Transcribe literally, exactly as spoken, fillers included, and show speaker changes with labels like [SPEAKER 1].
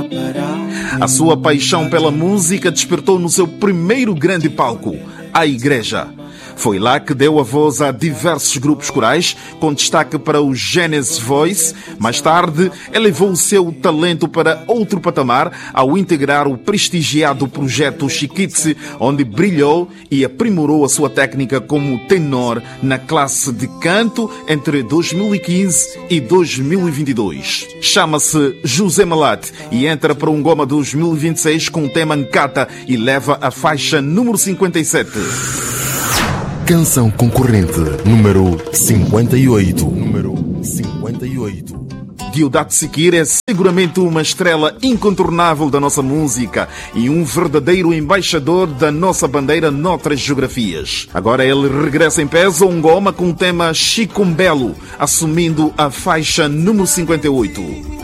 [SPEAKER 1] A sua paixão pela música despertou no seu primeiro grande palco, a igreja. Foi lá que deu a voz a diversos grupos corais, com destaque para o Genesis Voice. Mais tarde, elevou o seu talento para outro patamar ao integrar o prestigiado projeto Chiquitze, onde brilhou e aprimorou a sua técnica como tenor na classe de canto entre dois mil e quinze e dois mil e vinte e dois. Chama-se José Malate e entra para um Goma dois mil e vinte e seis com o tema Nkata e leva a faixa número cinquenta e sete.
[SPEAKER 2] Canção concorrente número cinquenta e oito. Número cinquenta e oito.
[SPEAKER 1] Deodato Sikira é seguramente uma estrela incontornável da nossa música e um verdadeiro embaixador da nossa bandeira noutras geografias. Agora ele regressa em peso a um Goma com o tema Chicumbelo, assumindo a faixa número cinquenta e oito.